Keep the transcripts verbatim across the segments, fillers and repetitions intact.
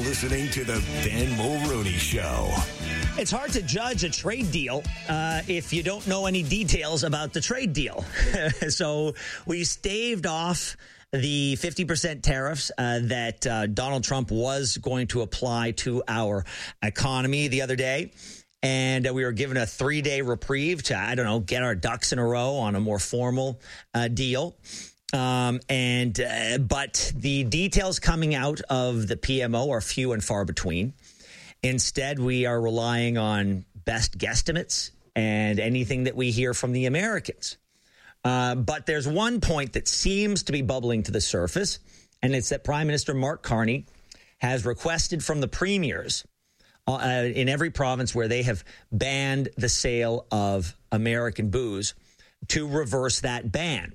listening to the Ben Mulroney Show. It's hard to judge a trade deal uh, if you don't know any details about the trade deal. So we staved off the fifty percent tariffs uh, that uh, Donald Trump was going to apply to our economy the other day. And uh, we were given a three-day reprieve to, I don't know, get our ducks in a row on a more formal uh, deal. Um, and uh, but the details coming out of the P M O are few and far between. Instead, we are relying on best guesstimates and anything that we hear from the Americans. Uh, but there's one point that seems to be bubbling to the surface, and it's that Prime Minister Mark Carney has requested from the premiers uh, in every province where they have banned the sale of American booze to reverse that ban.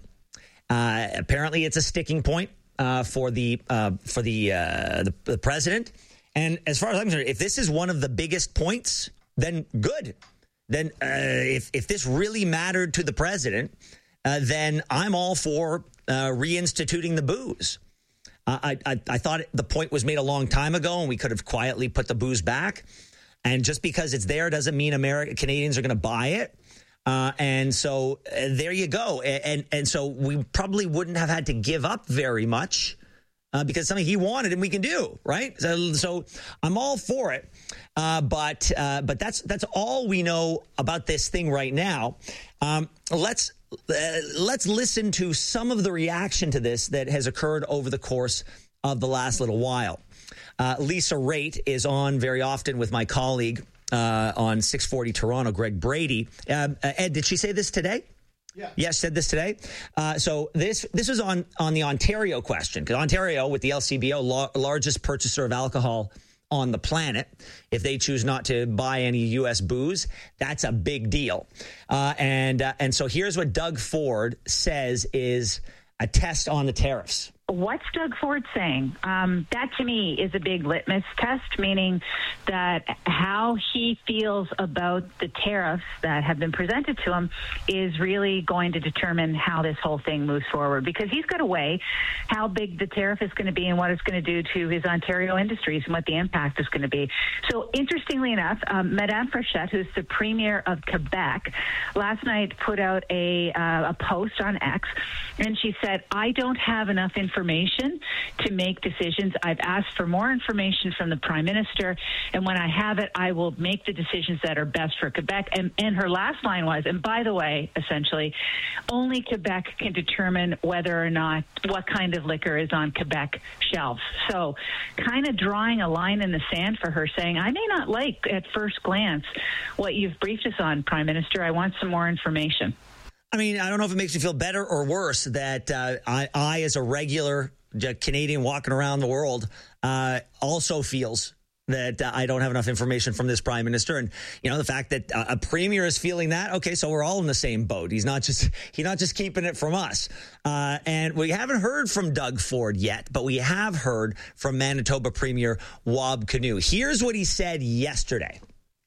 Uh, apparently, it's a sticking point uh, for the uh, for the, uh, the the president. And as far as I'm concerned, if this is one of the biggest points, then good. Then uh, if if this really mattered to the president, uh, then I'm all for uh, reinstituting the booze. Uh, I, I I thought the point was made a long time ago, and we could have quietly put the booze back. And just because it's there doesn't mean American Canadians are going to buy it. Uh, and so uh, there you go. And, and and so we probably wouldn't have had to give up very much uh, because something he wanted and we can do, right? So, so I'm all for it. Uh, but uh, but that's that's all we know about this thing right now. Um, let's uh, let's listen to some of the reaction to this that has occurred over the course of the last little while. Uh, Lisa Raitt is on very often with my colleague Uh, on six forty Toronto, Greg Brady. Um, uh, Ed, did she say this today? Yeah. Yes, said this today. Uh, so this this was on, on the Ontario question, because Ontario, with the L C B O, la- largest purchaser of alcohol on the planet, if they choose not to buy any U S booze, that's a big deal. Uh, and uh, and so here's what Doug Ford says is a test on the tariffs. What's Doug Ford saying? Um, that, to me, is a big litmus test, meaning that how he feels about the tariffs that have been presented to him is really going to determine how this whole thing moves forward, because he's got to weigh how big the tariff is going to be and what it's going to do to his Ontario industries and what the impact is going to be. So, interestingly enough, um, Madame Frechette, who's the Premier of Quebec, last night put out a, uh, a post on X, and she said, I don't have enough information information to make decisions. I've asked for more information from the Prime Minister, and when I have it, I will make the decisions that are best for Quebec. And, and her last line was, and by the way, essentially, only Quebec can determine whether or not what kind of liquor is on Quebec shelves. So kind of drawing a line in the sand for her, saying, I may not like at first glance what you've briefed us on, Prime Minister. I want some more information. I mean, I don't know if it makes you feel better or worse that uh, I, I, as a regular Canadian walking around the world, uh, also feels that uh, I don't have enough information from this prime minister. And, you know, the fact that uh, a premier is feeling that, okay, so we're all in the same boat. He's not just he's not just keeping it from us. Uh, and we haven't heard from Doug Ford yet, but we have heard from Manitoba Premier Wab Kinew. Here's what he said yesterday.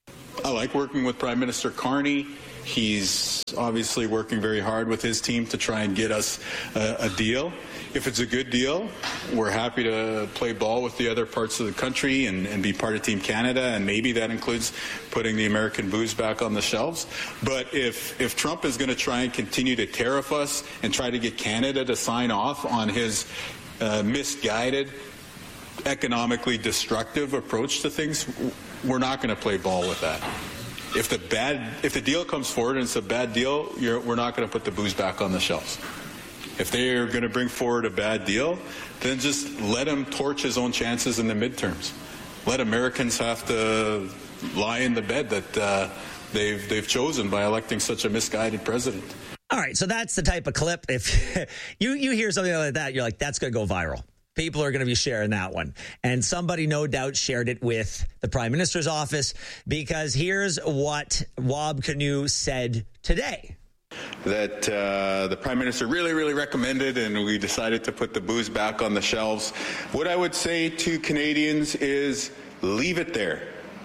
I like working with Prime Minister Carney. He's obviously working very hard with his team to try and get us a, a deal. If it's a good deal, we're happy to play ball with the other parts of the country and, and be part of Team Canada, and maybe that includes putting the American booze back on the shelves. But if, if Trump is going to try and continue to tariff us and try to get Canada to sign off on his uh, misguided, economically destructive approach to things, we're not going to play ball with that. If the bad, if the deal comes forward and it's a bad deal, you're, we're not going to put the booze back on the shelves. If they are going to bring forward a bad deal, then just let him torch his own chances in the midterms. Let Americans have to lie in the bed that uh, they've they've chosen by electing such a misguided president. All right, so that's the type of clip. If you you hear something like that, you're like, that's going to go viral. People are going to be sharing that one. And somebody no doubt shared it with the Prime Minister's office, because here's what Wab Kinew said today. That uh, the Prime Minister really, really recommended, and we decided to put the booze back on the shelves. What I would say to Canadians is leave it there.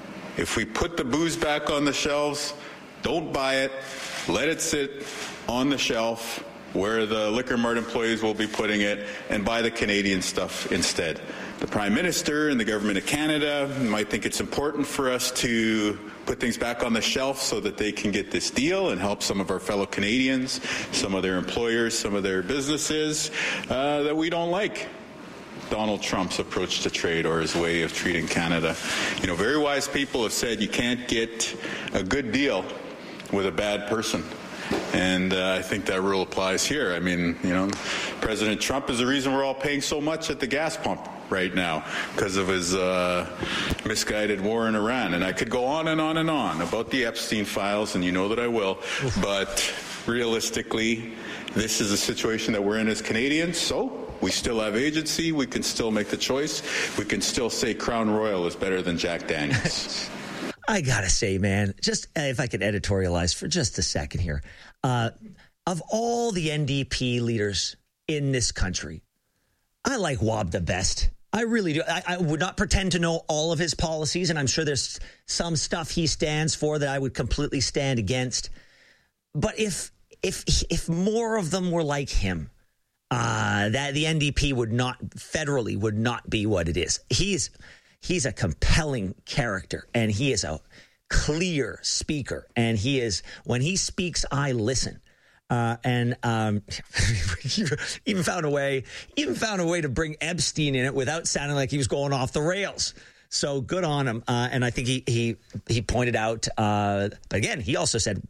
If we put the booze back on the shelves, don't buy it. Let it sit on the shelf where the Liquor Mart employees will be putting it, and buy the Canadian stuff instead. the Prime Minister and the Government of Canada might think it's important for us to put things back on the shelf so that they can get this deal and help some of our fellow Canadians, some of their employers, some of their businesses uh, that we don't like Donald Trump's approach to trade or his way of treating Canada. You know, very wise people have said you can't get a good deal with a bad person. And uh, I think that rule applies here. I mean, you know, President Trump is the reason we're all paying so much at the gas pump right now because of his uh, misguided war in Iran. And I could go on and on and on about the Epstein files, and you know that I will. But realistically, this is a situation that we're in as Canadians, so we still have agency. We can still make the choice. We can still say Crown Royal is better than Jack Daniels. I gotta say, man, just uh, if I could editorialize for just a second here, uh, of all the N D P leaders in this country, I like Wab the best. I really do. I, I would not pretend to know all of his policies, and I'm sure there's some stuff he stands for that I would completely stand against. But if if if more of them were like him, uh, that the N D P would not federally would not be what it is. He's He's a compelling character, and he is a clear speaker. And he is, when he speaks, I listen. Uh, and um, even found a way, even found a way to bring Epstein in it without sounding like he was going off the rails. So good on him. Uh, and I think he he he pointed out. Uh, but again, he also said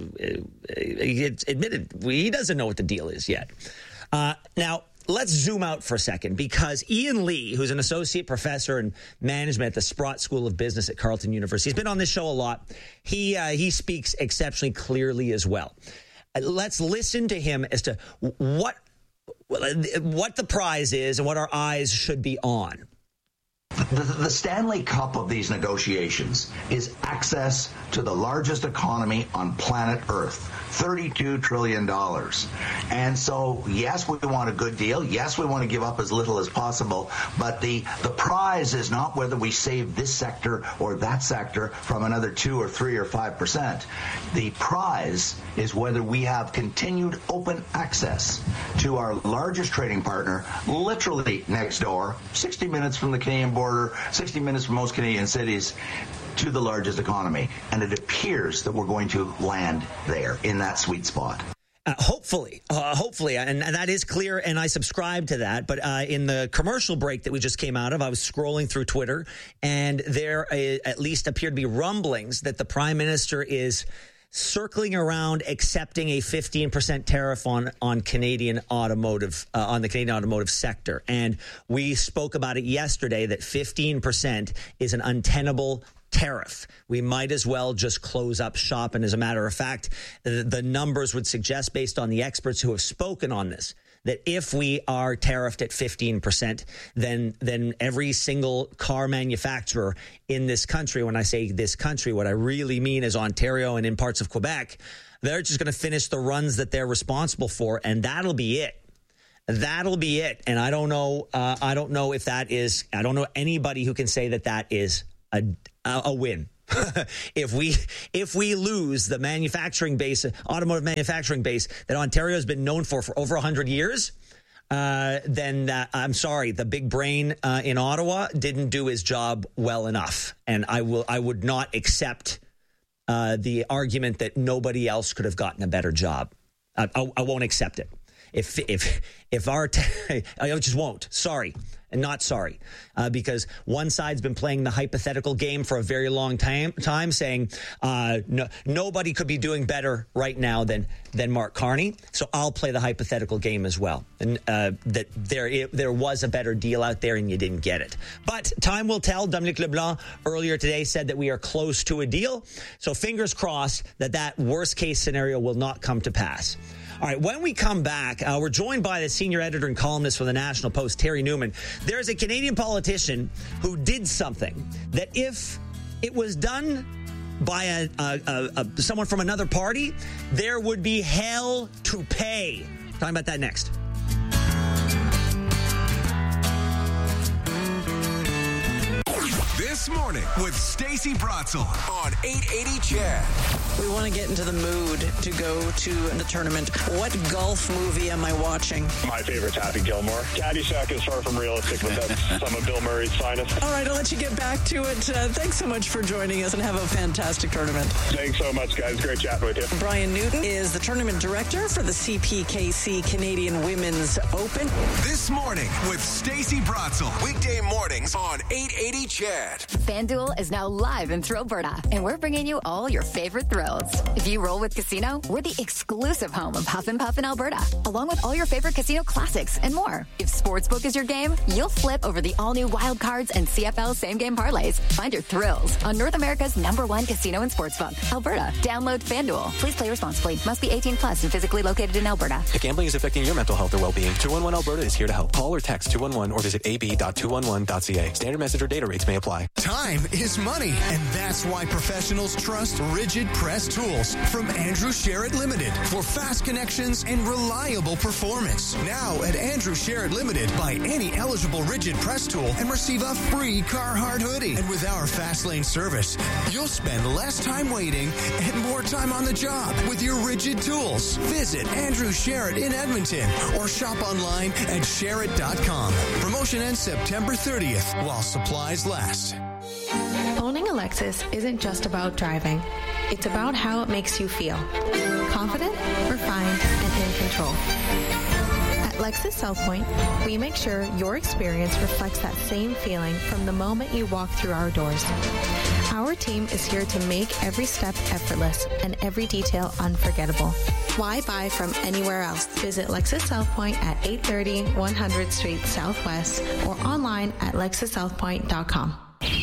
he admitted he doesn't know what the deal is yet. Uh, now. Let's zoom out for a second, because Ian Lee, who's an associate professor in management at the Sprott School of Business at Carleton University, he's been on this show a lot. He uh, he speaks exceptionally clearly as well. Uh, let's listen to him as to what what the prize is and what our eyes should be on. The, the Stanley Cup of these negotiations is access to the largest economy on planet Earth, thirty-two trillion dollars. And so, yes, we want a good deal. Yes, we want to give up as little as possible. But the, the prize is not whether we save this sector or that sector from another two or three or five percent. The prize is whether we have continued open access to our largest trading partner, literally next door, sixty minutes from the Canadian border, sixty minutes from most Canadian cities, to the largest economy. And it appears that we're going to land there in that sweet spot. Uh, hopefully, uh, hopefully, and, and that is clear, and I subscribe to that. But uh, in the commercial break that we just came out of, I was scrolling through Twitter, and there uh, at least appeared to be rumblings that the Prime Minister is circling around accepting a fifteen percent tariff on on Canadian automotive, uh, on the Canadian automotive sector. And we spoke about it yesterday that fifteen percent is an untenable tariff. We might as well just close up shop. And as a matter of fact, the numbers would suggest, based on the experts who have spoken on this, that if we are tariffed at fifteen percent, then then every single car manufacturer in this country, when I say this country, what I really mean is Ontario and in parts of Quebec, they're just going to finish the runs that they're responsible for, and that'll be it. That'll be it. And I don't know. Uh, I don't know if that is. I don't know anybody who can say that that is a a win. if we if we lose the manufacturing base, automotive manufacturing base that Ontario has been known for for over one hundred years, uh, then uh, I'm sorry, the big brain uh, in Ottawa didn't do his job well enough, and I will I would not accept uh, the argument that nobody else could have gotten a better job. I, I, I won't accept it. If if if our t- I just won't. Sorry. And not sorry, uh, because one side's been playing the hypothetical game for a very long time, time saying uh, no, nobody could be doing better right now than than Mark Carney. So I'll play the hypothetical game as well, and uh, that there it, there was a better deal out there and you didn't get it. But time will tell. Dominic LeBlanc earlier today said that we are close to a deal. So fingers crossed that that worst case scenario will not come to pass. All right, when we come back, uh, we're joined by the senior editor and columnist for the National Post, Terry Newman. There's a Canadian politician who did something that if it was done by a, a, a, a someone from another party, there would be hell to pay. Talking about that next. This morning Morning with Stacey Bratzel on eight eighty C H E D. We want to get into the mood to go to the tournament. What golf movie am I watching? My favorite's Happy Gilmore. Caddyshack is far from realistic, but that's some of Bill Murray's finest. All right, I'll let you get back to it. Uh, thanks so much for joining us and have a fantastic tournament. Thanks so much, guys. Great chatting with you. Brian Newton is the tournament director for the C P K C Canadian Women's Open. This Morning with Stacey Bratzel. Weekday mornings on eight eighty C H E D. FanDuel is now live in Thrillberta, and we're bringing you all your favorite thrills. If you roll with Casino, we're the exclusive home of Huff and Puff in Alberta, along with all your favorite casino classics and more. If Sportsbook is your game, you'll flip over the all-new Wild Cards and C F L same-game parlays. Find your thrills on North America's number one casino and sportsbook, Alberta. Download FanDuel. Please play responsibly. Must be eighteen plus and physically located in Alberta. If gambling is affecting your mental health or well-being, two one one Alberta is here to help. Call or text two one one or visit a b dot two one one dot c a. Standard message or data rates may apply. Time is money, and that's why professionals trust Rigid Press Tools from Andrew Sherritt Limited for fast connections and reliable performance. Now at Andrew Sherritt Limited, buy any eligible Rigid Press tool and receive a free Carhartt hoodie. And with our fast lane service, you'll spend less time waiting and more time on the job with your Rigid tools. Visit Andrew Sherritt in Edmonton or shop online at sherritt dot com. Promotion ends September thirtieth while supplies last. Owning a Lexus isn't just about driving. It's about how it makes you feel. Confident, refined, and in control. At Lexus South Point, we make sure your experience reflects that same feeling from the moment you walk through our doors. Our team is here to make every step effortless and every detail unforgettable. Why buy from anywhere else? Visit Lexus South Point at eight thirty one hundredth Street Southwest or online at lexus south point dot com.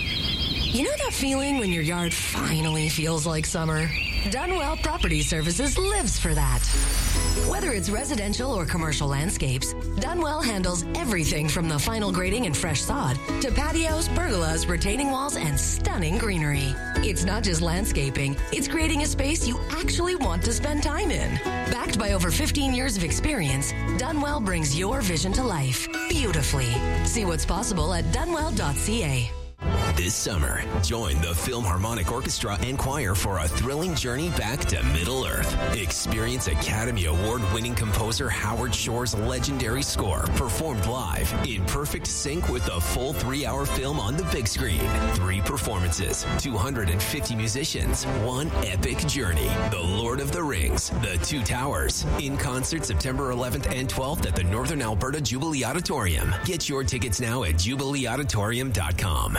You know that feeling when your yard finally feels like summer? Dunwell Property Services lives for that. Whether it's residential or commercial landscapes, Dunwell handles everything from the final grading and fresh sod to patios, pergolas, retaining walls, and stunning greenery. It's not just landscaping, it's creating a space you actually want to spend time in. Backed by over fifteen years of experience, Dunwell brings your vision to life beautifully. See what's possible at dunwell dot c a. This summer, join the Philharmonic Orchestra and Choir for a thrilling journey back to Middle-earth. Experience Academy Award-winning composer Howard Shore's legendary score performed live in perfect sync with the full three-hour film on the big screen. Three performances, two hundred fifty musicians, one epic journey. The Lord of the Rings, The Two Towers. In concert September eleventh and twelfth at the Northern Alberta Jubilee Auditorium. Get your tickets now at jubilee auditorium dot com.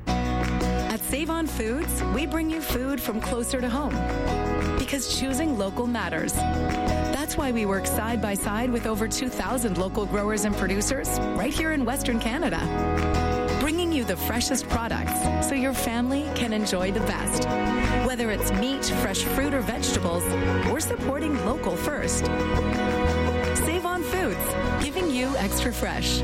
At Save On Foods, we bring you food from closer to home because choosing local matters. That's why we work side by side with over two thousand local growers and producers right here in Western Canada, bringing you the freshest products so your family can enjoy the best. Whether it's meat, fresh fruit, or vegetables, we're supporting local first. Save On Foods, giving you extra fresh.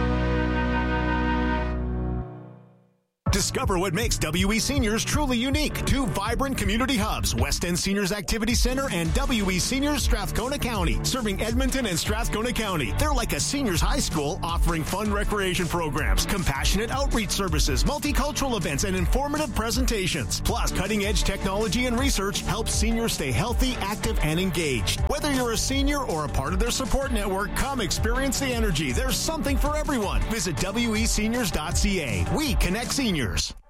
Discover what makes W E Seniors truly unique. Two vibrant community hubs, West End Seniors Activity Center and W E Seniors Strathcona County, serving Edmonton and Strathcona County. They're like a seniors high school, offering fun recreation programs, compassionate outreach services, multicultural events, and informative presentations. Plus, cutting-edge technology and research helps seniors stay healthy, active, and engaged. Whether you're a senior or a part of their support network, come experience the energy. There's something for everyone. Visit W E seniors dot c a. We connect seniors.